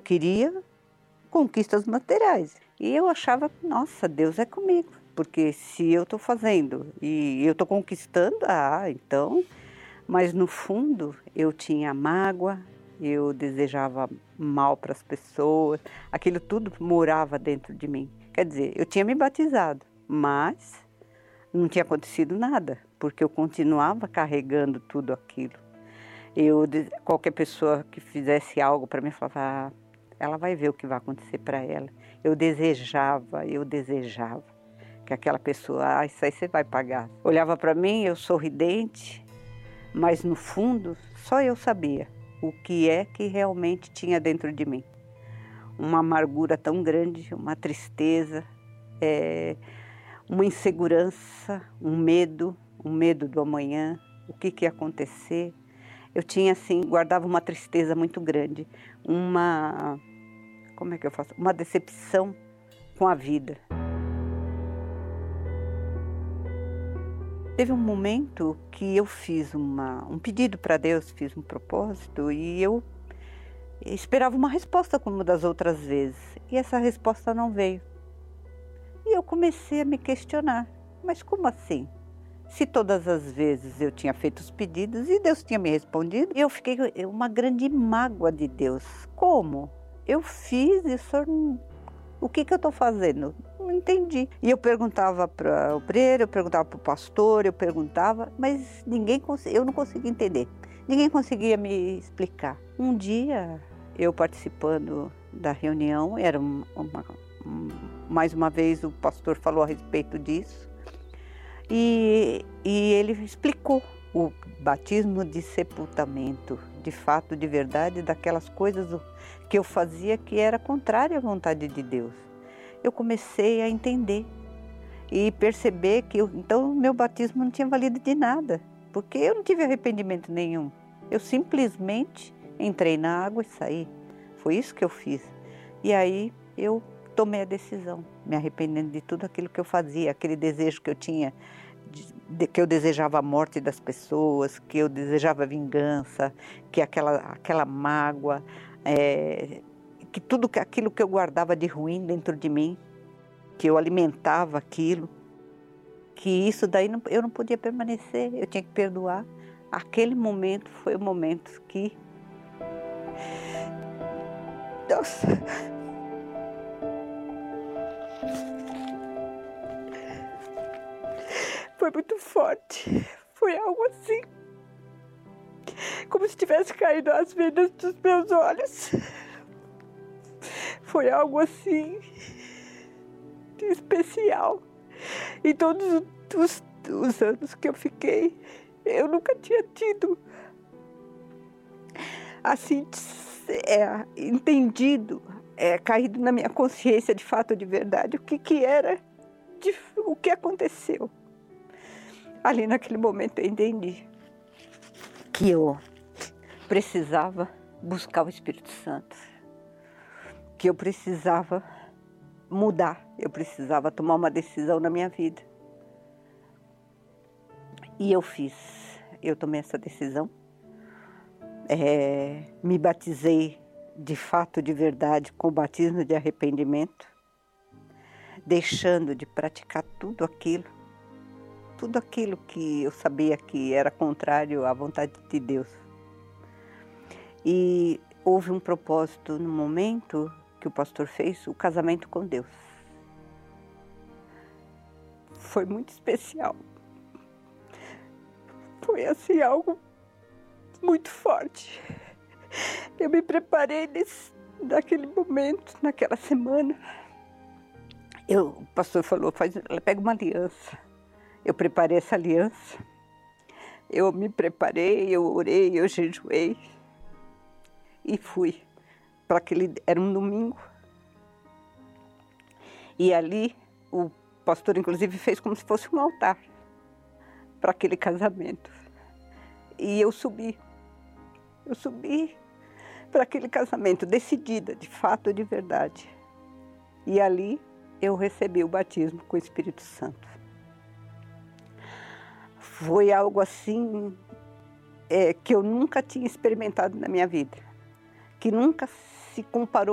queria conquistas materiais. E eu achava que, nossa, Deus é comigo. Porque se eu estou fazendo e eu estou conquistando, então... Mas no fundo eu tinha mágoa, eu desejava mal para as pessoas, aquilo tudo morava dentro de mim. Quer dizer, eu tinha me batizado, mas não tinha acontecido nada, porque eu continuava carregando tudo aquilo. Qualquer pessoa que fizesse algo para mim, eu falava, ela vai ver o que vai acontecer para ela. Eu desejava que aquela pessoa, isso aí você vai pagar. Olhava para mim, eu sorridente, mas no fundo só eu sabia o que é que realmente tinha dentro de mim. Uma amargura tão grande, uma tristeza, uma insegurança, um medo do amanhã, o que ia acontecer. Eu tinha assim, guardava uma tristeza muito grande, uma decepção com a vida. Teve um momento que eu fiz um pedido para Deus, fiz um propósito e eu esperava uma resposta como das outras vezes. E essa resposta não veio. E eu comecei a me questionar, mas como assim? Se todas as vezes eu tinha feito os pedidos e Deus tinha me respondido, eu fiquei uma grande mágoa de Deus. Como? Eu fiz e o Senhor, o que eu estou fazendo? Não entendi. E eu perguntava para o obreiro, eu perguntava para o pastor, mas eu não conseguia entender. Ninguém conseguia me explicar. Um dia, eu participando da reunião, mais uma vez o pastor falou a respeito disso, e ele explicou o batismo de sepultamento, de fato, de verdade, daquelas coisas que eu fazia que era contrária à vontade de Deus. Eu comecei a entender e perceber que então meu batismo não tinha valido de nada, porque eu não tive arrependimento nenhum. Eu simplesmente entrei na água e saí. Foi isso que eu fiz. E aí eu tomei a decisão, me arrependendo de tudo aquilo que eu fazia, aquele desejo que eu tinha, que eu desejava a morte das pessoas, que eu desejava vingança, que aquela mágoa, que tudo aquilo que eu guardava de ruim dentro de mim, que eu alimentava aquilo, que isso daí eu não podia permanecer, eu tinha que perdoar. Aquele momento foi o momento que... Nossa! Foi muito forte, foi algo assim, como se tivesse caído as venas dos meus olhos. Foi algo assim, especial. E todos os anos que eu fiquei, eu nunca tinha tido, assim, entendido, caído na minha consciência de fato, de verdade, o que aconteceu. Ali naquele momento eu entendi que eu precisava buscar o Espírito Santo, que eu precisava mudar, eu precisava tomar uma decisão na minha vida. E eu tomei essa decisão, me batizei de fato, de verdade, com o batismo de arrependimento, deixando de praticar tudo aquilo que eu sabia que era contrário à vontade de Deus. E houve um propósito no momento que o pastor fez, o casamento com Deus. Foi muito especial. Foi assim algo muito forte. Eu me preparei naquele momento, naquela semana. O pastor falou, pega uma aliança. Eu preparei essa aliança. Eu me preparei, eu orei, eu jejuei. E fui para era um domingo. E ali o pastor inclusive fez como se fosse um altar para aquele casamento. E eu subi para aquele casamento, decidida, de fato, de verdade. E ali eu recebi o batismo com o Espírito Santo. Foi algo assim que eu nunca tinha experimentado na minha vida, que nunca se comparou